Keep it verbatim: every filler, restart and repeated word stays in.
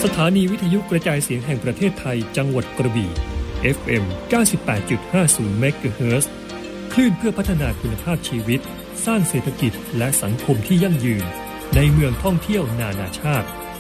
สถานีวิทยุกระจายเสียงแห่งประเทศไทยจังหวัดกระบี่ เอฟ เอ็ม เก้าสิบแปดจุดห้าศูนย์ เมกะเฮิรตซ์ คลื่นเพื่อพัฒนาคุณภาพชีวิตสร้างเศรษฐกิจและสังคมที่ยั่งยืนในเมืองท่องเที่ยวนานาชาติ